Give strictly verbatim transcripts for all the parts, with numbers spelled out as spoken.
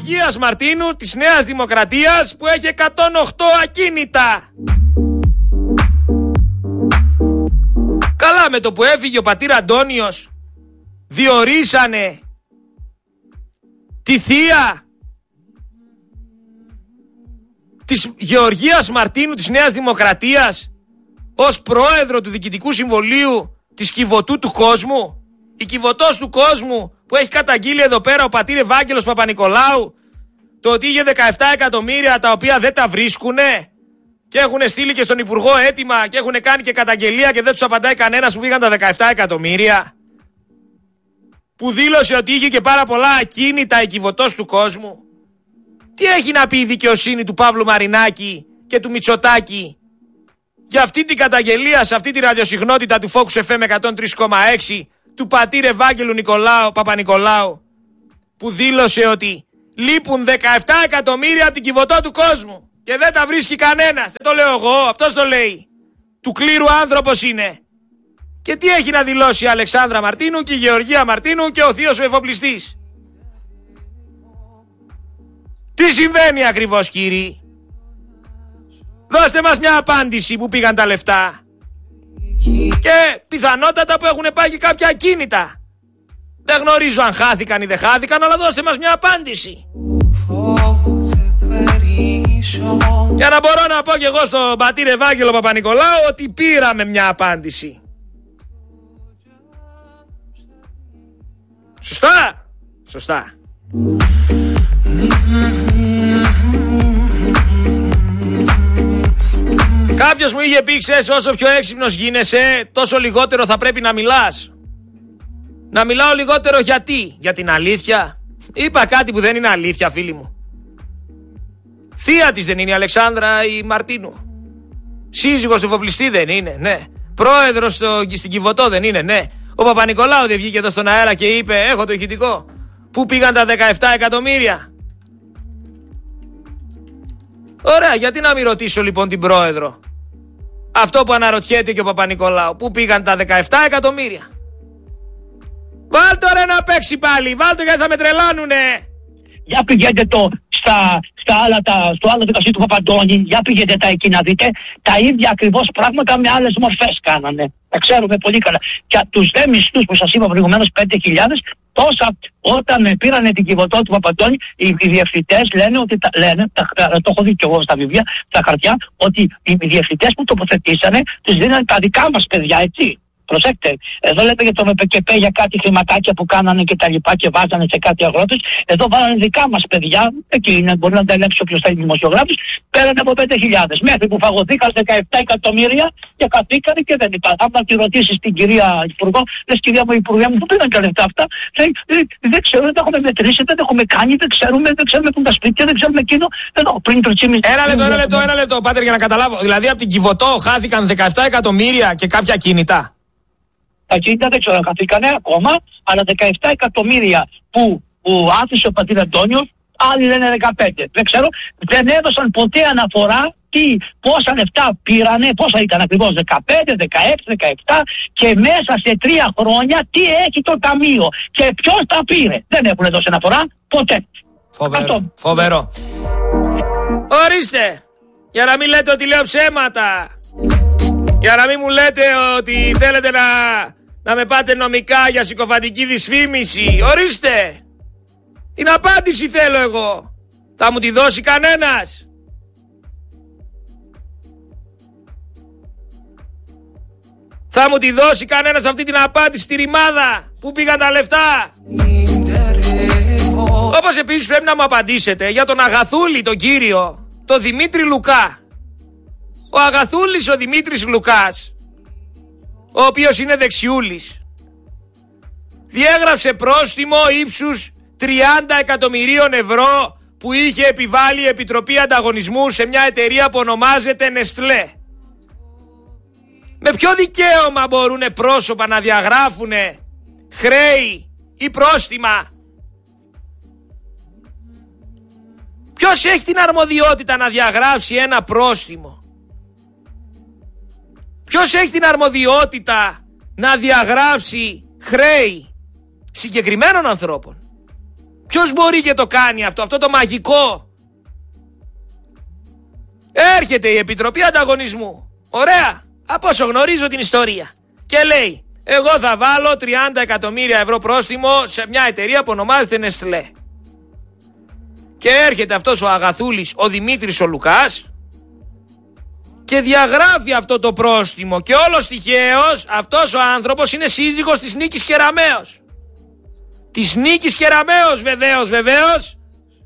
Γεωργίας Μαρτίνου της Νέας Δημοκρατίας που έχει εκατόν οκτώ ακίνητα. Καλά, με το που έφυγε ο πατήρ Αντώνιος διορίσανε τη θεία της Γεωργίας Μαρτίνου της Νέας Δημοκρατίας ως πρόεδρο του Διοικητικού Συμβολίου της Κιβωτού του Κόσμου. Η Κιβωτός του Κόσμου που έχει καταγγείλει εδώ πέρα ο πατήρ Ευάγγελος Παπα-Νικολάου το ότι είχε δεκαεπτά εκατομμύρια τα οποία δεν τα βρίσκουνε και έχουν στείλει και στον Υπουργό έτοιμα και έχουν κάνει και καταγγελία και δεν τους απαντάει κανένας που πήγαν τα δεκαεπτά εκατομμύρια. Που δήλωσε ότι είχε και πάρα πολλά ακίνητα η Κιβωτός του Κόσμου. Τι έχει να πει η δικαιοσύνη του Παύλου Μαρινάκη και του Μητσοτάκη για αυτή την καταγγελία σε αυτή τη ραδιοσυχνότητα του Focus εφ εμ εκατόν τρία κόμμα έξι του πατήρ Ευάγγελου Νικολάου, Παπα-Νικολάου που δήλωσε ότι λείπουν δεκαεπτά εκατομμύρια από την Κιβωτό του Κόσμου και δεν τα βρίσκει κανένας. Δεν το λέω εγώ, αυτός το λέει. Του κλήρου άνθρωπος είναι. Και τι έχει να δηλώσει η Αλεξάνδρα Μαρτίνου και η Γεωργία Μαρτίνου και ο θείος ο εφοπλιστής. Τι συμβαίνει ακριβώς, κύριοι? Δώστε μας μια απάντηση που πήγαν τα λεφτά. Και πιθανότατα που έχουν πάει και κάποια ακίνητα. Δεν γνωρίζω αν χάθηκαν ή δεν χάθηκαν, αλλά δώστε μας μια απάντηση. Για να μπορώ να πω και εγώ στον πατήρ Ευάγγελο Παπα-Νικολάου ότι πήραμε μια απάντηση. Σωστά. Σωστά. Κάποιος μου είχε πει, ξέρεις, όσο πιο έξυπνος γίνεσαι, τόσο λιγότερο θα πρέπει να μιλάς. Να μιλάω λιγότερο γιατί? Για την αλήθεια? Είπα κάτι που δεν είναι αλήθεια, φίλοι μου. Θεία της δεν είναι η Αλεξάνδρα η Μαρτίνου? Σύζυγος του εφοπλιστή δεν είναι? Ναι. Πρόεδρος στο, στην Κιβωτό δεν είναι? Ναι. Ο Παπα-Νικολάου δεν βγήκε εδώ στον αέρα και είπε, έχω το ηχητικό, πού πήγαν τα δεκαεπτά εκατομμύρια? Ωραία, γιατί να μην ρωτήσω λοιπόν την πρόεδρο αυτό που αναρωτιέται και ο Παπα-Νικολάου, πού πήγαν τα δεκαεπτά εκατομμύρια? Βάλ' τώρα να παίξει πάλι, βάλ' το γιατί θα με τρελάνουνε. Για πηγαίνετε το στα, στα άλλα, τα, στο άλλο δικαστήριο του Παπαντώνη, για πηγαίνετε τα εκεί να δείτε, τα ίδια ακριβώς πράγματα με άλλες μορφές κάνανε. Τα ξέρουμε πολύ καλά. Και τους δε μισθούς που σας είπα προηγουμένως, πέντε χιλιάδες, τόσα όταν πήρανε την Κιβωτό του Παπαντώνη, οι, οι διευθυντές λένε ότι τα, λένε, τα, το έχω δει και εγώ στα βιβλία, στα χαρτιά, ότι οι, οι διευθυντές που τοποθετήσανε τους δίνανε τα δικά μας παιδιά, έτσι. Προσέξτε, εδώ λέτε για το ΜΠΚΠ για κάτι χρηματάκια που κάνανε και τα λοιπά και βάζανε σε κάτι αγρότες. Εδώ βάλανε δικά μας παιδιά, εκεί είναι, μπορεί να τα ελέγξει όποιος θέλει δημοσιογράφος, πέρανε από πέντε χιλιάδες. Μέχρι που φαγωθήκαν δεκαεπτά εκατομμύρια και καθήκανε και δεν υπάρχει. Αν τη ρωτήσεις την κυρία Υπουργό, λες κυρία μου Υπουργέ μου, πού πήγαν τα λεφτά αυτά? Λέει, δεν ξέρω, δεν τα έχουμε μετρήσει, δεν τα έχουμε κάνει, δεν ξέρουμε, δεν ξέρουμε που τα σπίτια, δεν ξέρουμε εκείνο. Εδώ πριν τριτσίμι. Ένα λεπτό, ένα λεπτό, ένα λεπτό, πάτερ, για να καταλάβω. Δηλαδή από την Κιβωτό χάθηκαν δεκαεπτά εκατομμύρια και κάποια κίνητα. Τα κίνητα δεν ξέρω αν χαθήκανε ακόμα, αλλά δεκαεπτά εκατομμύρια που, που άφησε ο πατήρ Αντώνιος, άλλοι λένε δεκαπέντε. Δεν ξέρω, δεν έδωσαν ποτέ αναφορά τι, πόσα λεφτά πήρανε, πόσα ήταν ακριβώς, δεκαπέντε, δεκαέξι, δεκαεπτά και μέσα σε τρία χρόνια τι έχει το ταμείο και ποιος τα πήρε. Δεν έχουν δώσει αναφορά ποτέ. Φοβερό, Αυτό. φοβερό. Ορίστε, για να μην λέτε ότι λέω ψέματα. Για να μην μου λέτε ότι θέλετε να, να με πάτε νομικά για συκοφαντική δυσφήμιση. Ορίστε. Την απάντηση θέλω εγώ. Θα μου τη δώσει κανένας? Θα μου τη δώσει κανένας αυτή την απάντηση στη ρημάδα? Πού πήγαν τα λεφτά? Όπως επίσης πρέπει να μου απαντήσετε για τον Αγαθούλη, τον κύριο, τον Δημήτρη Λουκά. Ο Αγαθούλης ο Δημήτρης Λουκάς, ο οποίος είναι δεξιούλης, διέγραψε πρόστιμο ύψους τριάντα εκατομμυρίων ευρώ που είχε επιβάλει η Επιτροπή Ανταγωνισμού σε μια εταιρεία που ονομάζεται Νεστλέ. Με ποιο δικαίωμα μπορούν πρόσωπα να διαγράφουν χρέη ή πρόστιμα? Ποιος έχει την αρμοδιότητα να διαγράψει ένα πρόστιμο? Ποιος έχει την αρμοδιότητα να διαγράψει χρέη συγκεκριμένων ανθρώπων? Ποιος μπορεί και το κάνει αυτό, αυτό το μαγικό? Έρχεται η Επιτροπή Ανταγωνισμού, ωραία, από όσο γνωρίζω την ιστορία, και λέει, εγώ θα βάλω τριάντα εκατομμύρια ευρώ πρόστιμο σε μια εταιρεία που ονομάζεται Νεστλέ. Και έρχεται αυτός ο αγαθούλης, ο Δημήτρης ο Λουκάς, και διαγράφει αυτό το πρόστιμο. Και όλος τυχαίως αυτός ο άνθρωπος είναι σύζυγος της Νίκης Κεραμέως. Της Νίκης Κεραμέως, βεβαίως, βεβαίως.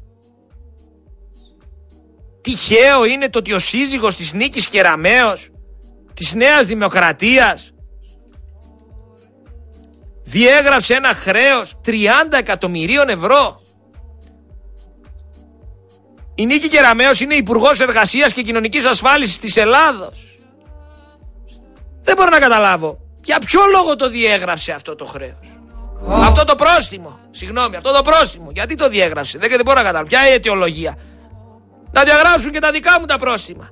Τυχαίο είναι το ότι ο σύζυγος της Νίκης Κεραμέως, της Νέας Δημοκρατίας, διέγραψε ένα χρέος τριάντα εκατομμυρίων ευρώ. Η Νίκη Κεραμέως είναι Υπουργός Εργασίας και Κοινωνικής Ασφάλισης της Ελλάδος. Δεν μπορώ να καταλάβω για ποιο λόγο το διέγραψε αυτό το χρέος. Oh. Αυτό το πρόστιμο. Συγγνώμη, αυτό το πρόστιμο. Γιατί το διέγραψε? Δεν, δεν μπορώ να καταλάβω. Ποια είναι η αιτιολογία? Να διαγράψουν και τα δικά μου τα πρόστιμα.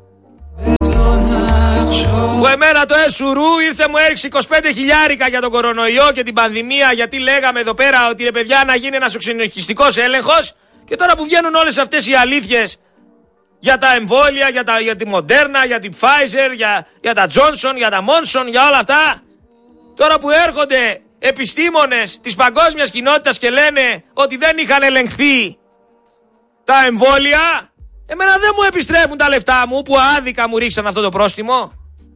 Που εμένα το ΕΣΟΥΡΟΥ ήρθε, μου έριξε είκοσι πέντε χιλιάρικα για τον κορονοϊό και την πανδημία, γιατί λέγαμε εδώ πέρα ότι ρε παιδιά να γίνει ένας οξυνοχιστικός έλεγχος. Και τώρα που βγαίνουν όλες αυτές οι αλήθειες για τα εμβόλια, για, τα, για τη Μοντέρνα, για την Pfizer, για, για τα Johnson, για τα Monson, για όλα αυτά, τώρα που έρχονται επιστήμονες της παγκόσμιας κοινότητας και λένε ότι δεν είχαν ελεγχθεί τα εμβόλια, εμένα δεν μου επιστρέφουν τα λεφτά μου που άδικα μου ρίξαν αυτό το πρόστιμο.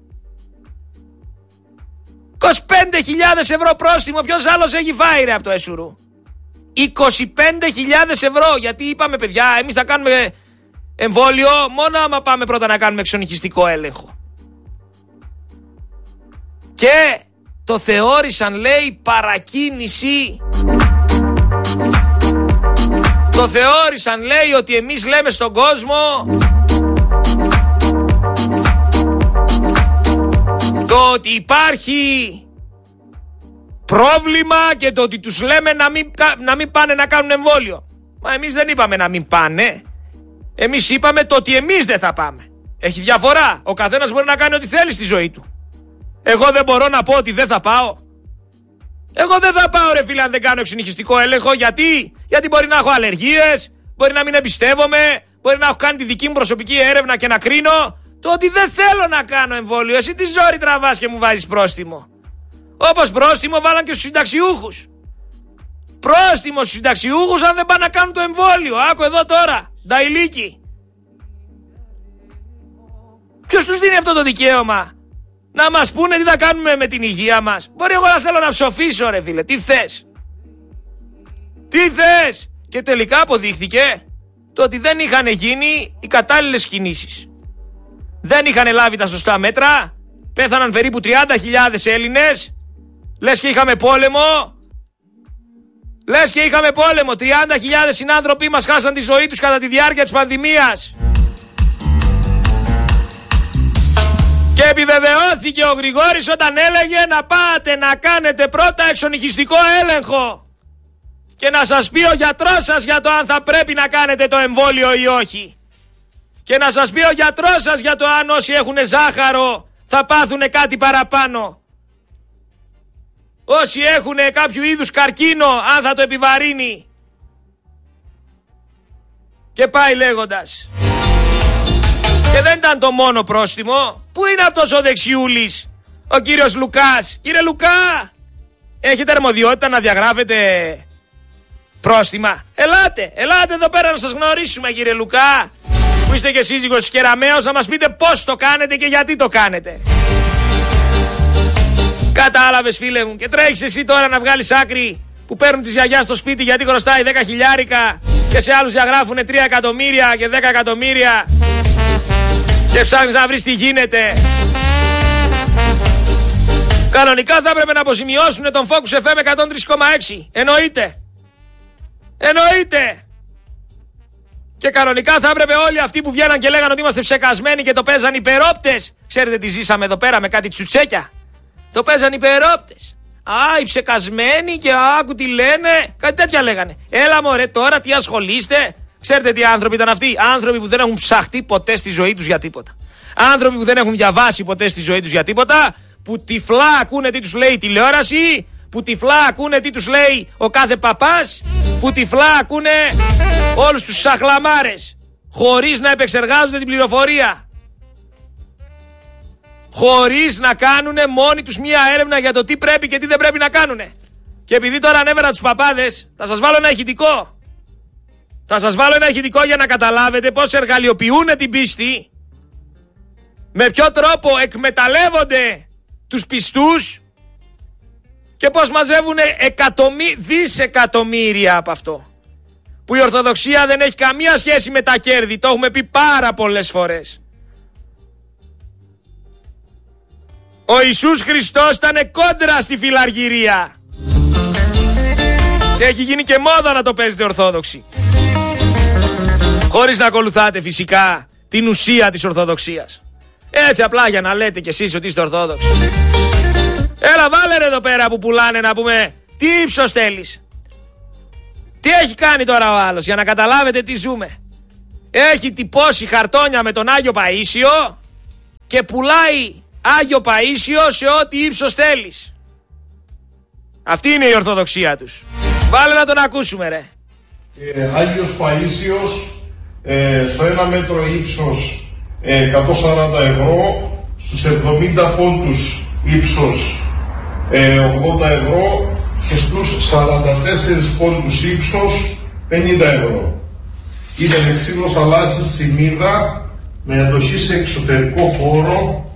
είκοσι πέντε χιλιάδες ευρώ πρόστιμο, ποιος άλλος έχει φάει ρε από το ΕΣΟΥΡΟΥ? είκοσι πέντε χιλιάδες ευρώ, γιατί είπαμε παιδιά, εμείς θα κάνουμε εμβόλιο μόνο άμα πάμε πρώτα να κάνουμε εξονυχιστικό έλεγχο. Και το θεώρησαν, λέει, παρακίνηση. Το θεώρησαν, λέει, ότι εμείς λέμε στον κόσμο το ότι υπάρχει πρόβλημα και το ότι τους λέμε να μην, να μην πάνε να κάνουν εμβόλιο. Μα εμείς δεν είπαμε να μην πάνε. Εμείς είπαμε το ότι εμείς δεν θα πάμε. Έχει διαφορά. Ο καθένας μπορεί να κάνει ό,τι θέλει στη ζωή του. Εγώ δεν μπορώ να πω ότι δεν θα πάω. Εγώ δεν θα πάω ρε φίλε αν δεν κάνω εξονυχιστικό έλεγχο. Γιατί? Γιατί μπορεί να έχω αλλεργίες, μπορεί να μην εμπιστεύομαι, μπορεί να έχω κάνει τη δική μου προσωπική έρευνα και να κρίνω το ότι δεν θέλω να κάνω εμβόλιο. Εσύ τι ζόρι τραβάς και μου βάζεις πρόστιμο? Όπως πρόστιμο βάλαν και στους συνταξιούχους. Πρόστιμο στους συνταξιούχους αν δεν πάνε να κάνουν το εμβόλιο. Άκου εδώ τώρα, νταϊλίκι. Ποιος τους δίνει αυτό το δικαίωμα? Να μας πούνε τι θα κάνουμε με την υγεία μας. Μπορεί εγώ να θέλω να ψοφήσω ρε φίλε. Τι θες? Τι θες? Και τελικά αποδείχθηκε το ότι δεν είχαν γίνει οι κατάλληλες κινήσεις. Δεν είχαν λάβει τα σωστά μέτρα. Πέθαναν περίπου τριάντα χιλιάδες Έλληνες. Λες και είχαμε πόλεμο. Λες και είχαμε πόλεμο. τριάντα χιλιάδες συνάνθρωποι μας χάσαν τη ζωή τους κατά τη διάρκεια της πανδημίας. Και επιβεβαιώθηκε ο Γρηγόρης όταν έλεγε να πάτε να κάνετε πρώτα εξονυχιστικό έλεγχο και να σας πει ο γιατρός σας για το αν θα πρέπει να κάνετε το εμβόλιο ή όχι. Και να σας πει ο γιατρός σας για το αν όσοι έχουν ζάχαρο θα πάθουν κάτι παραπάνω. Όσοι έχουν κάποιο είδους καρκίνο αν θα το επιβαρύνει. Και πάει λέγοντας. Και δεν ήταν το μόνο πρόστιμο. Πού είναι αυτός ο δεξιούλης, ο κύριος Λουκάς? Κύριε Λουκά, έχετε αρμοδιότητα να διαγράφετε πρόστιμα? Ελάτε, ελάτε εδώ πέρα να σας γνωρίσουμε κύριε Λουκά, που είστε και σύζυγος της Κεραμέως, να μας πείτε πώς το κάνετε και γιατί το κάνετε. Κατάλαβες φίλε μου? Και τρέχεις εσύ τώρα να βγάλεις άκρη που παίρνουν τις γιαγιάς στο σπίτι γιατί χρωστάει δέκα χιλιάρικα και σε άλλους διαγράφουν τρία εκατομμύρια και δέκα εκατομμύρια. Και ψάχνεις να βρεις τι γίνεται. Κανονικά θα έπρεπε να αποζημιώσουν τον Focus εφ εμ εκατόν τρία κόμμα έξι. Εννοείται. Εννοείται. Και κανονικά θα έπρεπε όλοι αυτοί που βγαίναν και λέγανε ότι είμαστε ψεκασμένοι και το παίζαν υπερόπτες. Ξέρετε τι ζήσαμε εδώ πέρα με κάτι τσουτσέκια? Το παίζαν υπερόπτες. Α, οι ψεκασμένοι και άκου τι λένε. Κάτι τέτοια λέγανε. Έλα μωρέ τώρα τι ασχολείστε? Ξέρετε τι άνθρωποι ήταν αυτοί? Άνθρωποι που δεν έχουν ψαχτεί ποτέ στη ζωή τους για τίποτα. Άνθρωποι που δεν έχουν διαβάσει ποτέ στη ζωή τους για τίποτα. Που τυφλά ακούνε τι τους λέει η τηλεόραση. που τυφλά ακούνε τι τους λέει ο κάθε παπάς, που τυφλά ακούνε όλους τους σαχλαμάρες, χωρίς να επεξεργάζονται την πληροφορία, χωρίς να κάνουν μόνοι τους μία έρευνα για το τι πρέπει και τι δεν πρέπει να κάνουν. Και επειδή τώρα ανέβαινα τους παπάδες, θα σας βάλω ένα ηχητικό. Θα σας βάλω ένα ηχητικό για να καταλάβετε πώς εργαλειοποιούν την πίστη, με ποιο τρόπο εκμεταλλεύονται τους πιστούς και πώς μαζεύουν εκατομμύ... δισεκατομμύρια από αυτό. Που η Ορθοδοξία δεν έχει καμία σχέση με τα κέρδη, το έχουμε πει πάρα πολλές φορές. Ο Ιησούς Χριστός ήταν κόντρα στη φιλαργυρία. Και έχει γίνει και μόδα να το παίζετε Ορθόδοξοι. Χωρίς να ακολουθάτε φυσικά την ουσία της Ορθοδοξίας. Έτσι απλά για να λέτε κι εσείς ότι είστε Ορθόδοξοι. Έλα βάλε ρε εδώ πέρα που πουλάνε να πούμε τι ύψος θέλεις. Τι έχει κάνει τώρα ο άλλος για να καταλάβετε τι ζούμε. Έχει τυπώσει χαρτόνια με τον Άγιο Παΐσιο και πουλάει Άγιο Παΐσιο σε ό,τι ύψος θέλεις. Αυτή είναι η Ορθοδοξία τους. Βάλε να τον ακούσουμε ρε. Ε, Άγιος Παΐσιος ε, στο ένα μέτρο ύψος ε, εκατόν σαράντα ευρώ, στους εβδομήντα πόντους ύψος ε, ογδόντα ευρώ και στους σαράντα τέσσερις πόντους ύψος πενήντα ευρώ. Είναι με ξύλο θαλάσσης σημίδα με εντοχή σε εξωτερικό χώρο.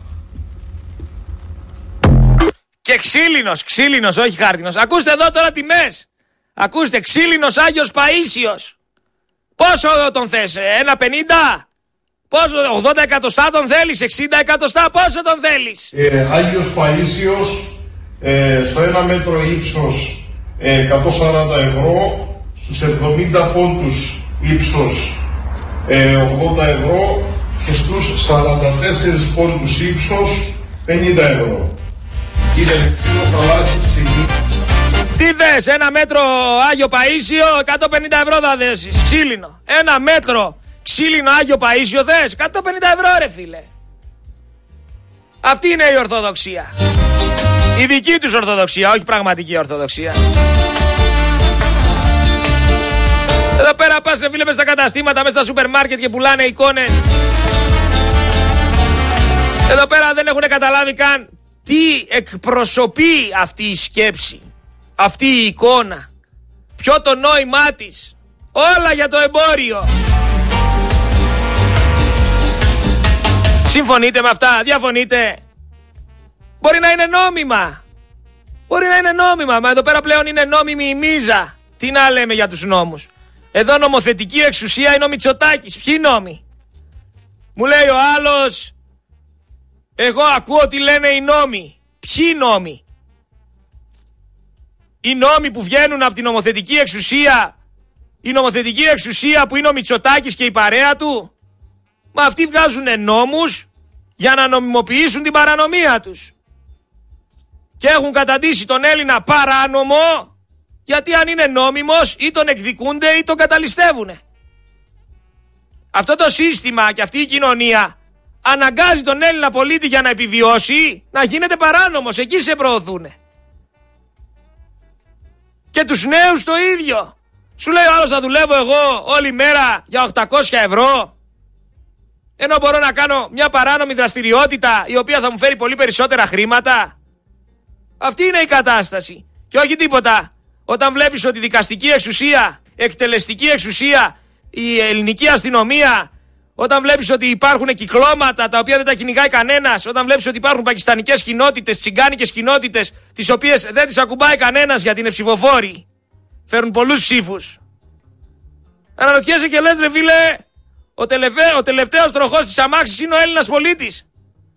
Και ξύλινος, ξύλινος, όχι χάρτινος. Ακούστε εδώ τώρα τιμές. Ακούστε, ξύλινος Άγιος Παΐσιος. Πόσο τον θες, ένα πενήντα? Πόσο, ογδόντα εκατοστά τον θέλεις, εξήντα εκατοστά, πόσο τον θέλεις? Ε, Άγιος Παΐσιος ε, στο ένα μέτρο ύψος ε, εκατόν σαράντα ευρώ, στους εβδομήντα πόντους ύψος ε, ογδόντα ευρώ και στους σαράντα τέσσερις πόντους ύψος πενήντα ευρώ. Είναι ξύλο θαλάσσης σημείο. Τι δες, ένα μέτρο Άγιο Παΐσιο, εκατόν πενήντα ευρώ θα δέσεις, ξύλινο. Ένα μέτρο ξύλινο Άγιο Παΐσιο θες, εκατόν πενήντα ευρώ ρε φίλε. Αυτή είναι η Ορθοδοξία. Η δική τους Ορθοδοξία, όχι πραγματική Ορθοδοξία. Εδώ πέρα πας ρε φίλε μες στα καταστήματα, μες στα σούπερ μάρκετ και πουλάνε εικόνες. Εδώ πέρα δεν έχουν καταλάβει καν τι εκπροσωπεί αυτή η σκέψη, αυτή η εικόνα, ποιο το νόημά της. Όλα για το εμπόριο. Συμφωνείτε με αυτά, διαφωνείτε? Μπορεί να είναι νόμιμα. Μπορεί να είναι νόμιμα, μα εδώ πέρα πλέον είναι νόμιμη η μίζα. Τι να λέμε για τους νόμους. Εδώ νομοθετική εξουσία είναι ο Μητσοτάκης. Ποιοι νόμοι? Μου λέει ο άλλος, εγώ ακούω τι λένε οι νόμοι. Ποιοι νόμοι? Οι νόμοι που βγαίνουν από την νομοθετική εξουσία, η νομοθετική εξουσία που είναι ο Μητσοτάκης και η παρέα του. Μα αυτοί βγάζουν νόμους για να νομιμοποιήσουν την παρανομία τους. Και έχουν καταντήσει τον Έλληνα παράνομο, γιατί αν είναι νόμιμος ή τον εκδικούνται ή τον καταλυστεύουνε. Αυτό το σύστημα και αυτή η κοινωνία αναγκάζει τον Έλληνα πολίτη για να επιβιώσει να γίνεται παράνομος. Εκεί σε προωθούνε. Και τους νέους το ίδιο. Σου λέει ο άλλος, θα δουλεύω εγώ όλη μέρα για οκτακόσια ευρώ, ενώ μπορώ να κάνω μια παράνομη δραστηριότητα η οποία θα μου φέρει πολύ περισσότερα χρήματα. Αυτή είναι η κατάσταση. Και όχι τίποτα. Όταν βλέπεις ότι η δικαστική εξουσία, εκτελεστική εξουσία, η ελληνική αστυνομία, όταν βλέπεις ότι υπάρχουν κυκλώματα τα οποία δεν τα κυνηγάει κανένας, όταν βλέπεις ότι υπάρχουν πακιστανικές κοινότητες, τσιγκάνικες κοινότητες, τις οποίες δεν τις ακουμπάει κανένας γιατί είναι ψηφοφόροι, φέρουν πολλούς ψήφους. Αναρωτιέσαι και λες, ρε φίλε, ο, τελευέ, ο τελευταίος τροχός της αμάξης είναι ο Έλληνας πολίτης.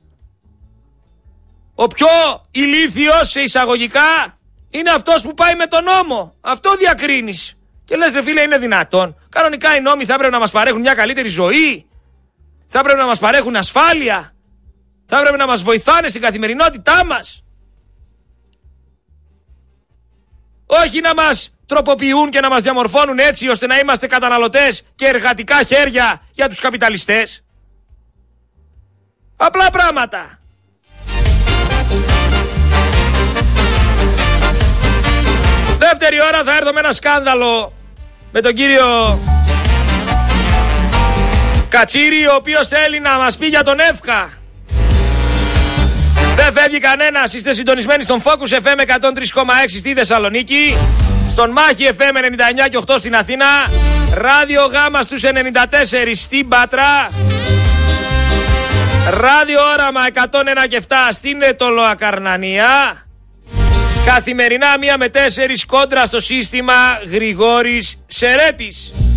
Ο πιο ηλίθιος σε εισαγωγικά είναι αυτός που πάει με τον νόμο. Αυτό διακρίνεις. Και λες, ρε φίλε, είναι δυνατόν? Κανονικά οι νόμοι θα έπρεπε να μας παρέχουν μια καλύτερη ζωή. Θα έπρεπε να μας παρέχουν ασφάλεια. Θα έπρεπε να μας βοηθάνε στην καθημερινότητά μας. Όχι να μας τροποποιούν και να μας διαμορφώνουν έτσι ώστε να είμαστε καταναλωτές και εργατικά χέρια για τους καπιταλιστές. Απλά πράγματα. Δεύτερη ώρα θα έρθω με ένα σκάνδαλο με τον κύριο Κατσίρη, ο οποίος θέλει να μας πει για τον Εύκα. Δεν φεύγει κανένας, είστε συντονισμένοι στον Focus εφ εμ εκατόν τρία κόμμα έξι στη Θεσσαλονίκη, στον Μάχη εφ εμ ενενήντα εννιά και οκτώ στην Αθήνα, Ράδιο Γάμα στους ενενήντα τέσσερα στην Πάτρα, Ράδιο Όραμα εκατόν ένα και επτά στην Ετωλοακαρνανία. Καθημερινά μία με τέσσερις κόντρα στο σύστημα Γρηγόρης Σερέτης.